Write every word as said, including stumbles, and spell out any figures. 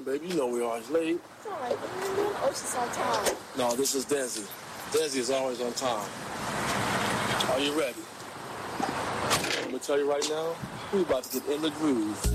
baby. You know we're always late. It's all right. What are you doing? Ocean's on time. No, this is Desi. Desi is always on time. Are you ready? I'm going to tell you right now, we're about to get in the groove.